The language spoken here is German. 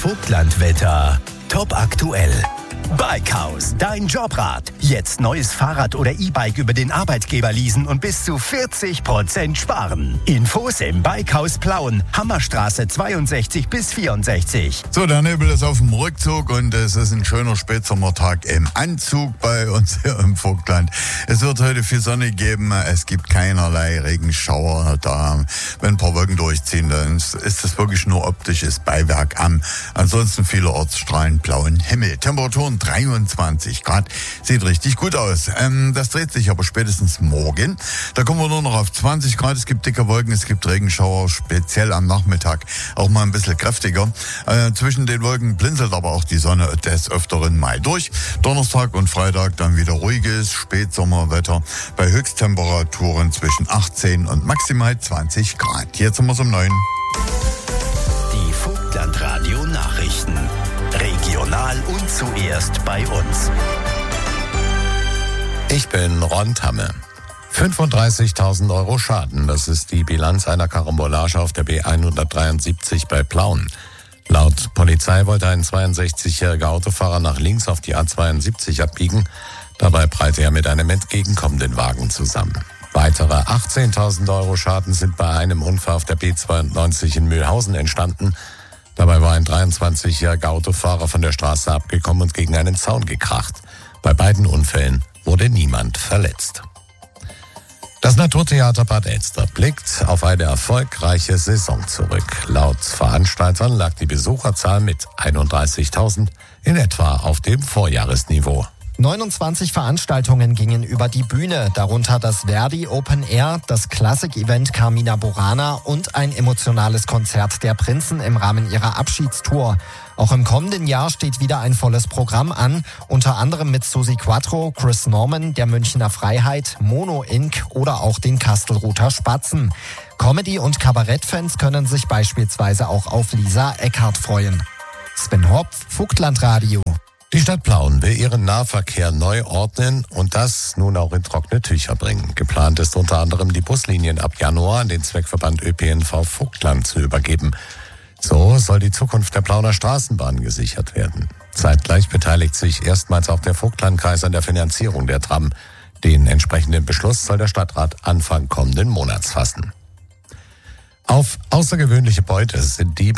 Vogtlandwetter. Top aktuell. Bikehaus, dein Jobrat. Jetzt neues Fahrrad oder E-Bike über den Arbeitgeber leasen und bis zu 40% sparen. Infos im Bikehaus Plauen, Hammerstraße 62 bis 64. So, der Nebel ist auf dem Rückzug und es ist ein schöner Spätsommertag im Anzug bei uns hier im Vogtland. Es wird heute viel Sonne geben, es gibt keinerlei Regenschauer da. Wenn ein paar Wolken durchziehen, dann ist es wirklich nur optisches Beiwerk am ansonsten vielerorts strahlend blauen Himmel. Temperaturen 23 Grad, sieht richtig gut aus. Das dreht sich aber spätestens morgen. Da kommen wir nur noch auf 20 Grad. Es gibt dicke Wolken, es gibt Regenschauer, speziell am Nachmittag auch mal ein bisschen kräftiger. Zwischen den Wolken blinzelt aber auch die Sonne des Öfteren mal durch. Donnerstag und Freitag dann wieder ruhiges Spätsommerwetter bei Höchsttemperaturen zwischen 18 und maximal 20 Grad. Jetzt sind wir um 9. Die Vogtland-Radio-Nachrichten. Regional und zuerst bei uns. Ich bin Ron Tamme. 35.000 Euro Schaden, das ist die Bilanz einer Karambolage auf der B173 bei Plauen. Laut Polizei wollte ein 62-jähriger Autofahrer nach links auf die A72 abbiegen. Dabei prallte er mit einem entgegenkommenden Wagen zusammen. Weitere 18.000 Euro Schaden sind bei einem Unfall auf der B92 in Mühlhausen entstanden. Dabei war ein 23-jähriger Autofahrer von der Straße abgekommen und gegen einen Zaun gekracht. Bei beiden Unfällen wurde niemand verletzt. Das Naturtheater Bad Elster blickt auf eine erfolgreiche Saison zurück. Laut Veranstaltern lag die Besucherzahl mit 31.000 in etwa auf dem Vorjahresniveau. 29 Veranstaltungen gingen über die Bühne, darunter das Verdi Open Air, das Klassik-Event Carmina Burana und ein emotionales Konzert der Prinzen im Rahmen ihrer Abschiedstour. Auch im kommenden Jahr steht wieder ein volles Programm an, unter anderem mit Susi Quattro, Chris Norman, der Münchner Freiheit, Mono Inc. oder auch den Kastelruther Spatzen. Comedy- und Kabarettfans können sich beispielsweise auch auf Lisa Eckhardt freuen. Sven Hopf, Vogtlandradio. Die Stadt Plauen will ihren Nahverkehr neu ordnen und das nun auch in trockene Tücher bringen. Geplant ist unter anderem, die Buslinien ab Januar an den Zweckverband ÖPNV Vogtland zu übergeben. So soll die Zukunft der Plauner Straßenbahn gesichert werden. Zeitgleich beteiligt sich erstmals auch der Vogtlandkreis an der Finanzierung der Tram. Den entsprechenden Beschluss soll der Stadtrat Anfang kommenden Monats fassen. Auf außergewöhnliche Beute sind Diebe